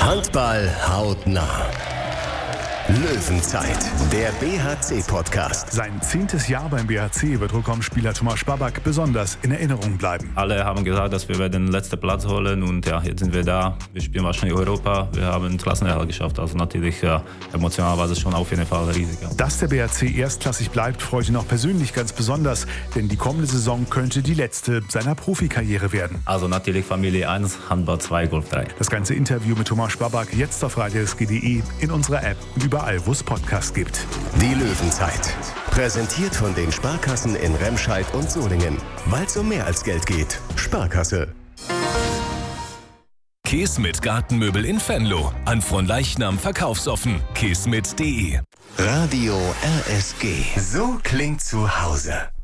Handball hautnah. Löwenzeit, der BHC-Podcast. Sein 10. Jahr beim BHC wird Rückraumspieler Tomáš Babák besonders in Erinnerung bleiben. Alle haben gesagt, dass wir den letzten Platz holen und ja, jetzt sind wir da. Wir spielen wahrscheinlich Europa. Wir haben den Klassenerhalt geschafft. Also natürlich emotional war es schon auf jeden Fall riesig. Dass der BHC erstklassig bleibt, freut ihn auch persönlich ganz besonders, denn die kommende Saison könnte die letzte seiner Profikarriere werden. Also natürlich Familie 1, Handball 2, Golf 3. Das ganze Interview mit Tomáš Babák jetzt auf radiosg.de, in unserer App und überall, wo es Podcasts gibt. Die Löwenzeit. Präsentiert von den Sparkassen in Remscheid und Solingen. Weil es um mehr als Geld geht. Sparkasse. Kismet Gartenmöbel in Venlo. An Fronleichnam verkaufsoffen. kismet.de. Radio RSG. So klingt zu Hause.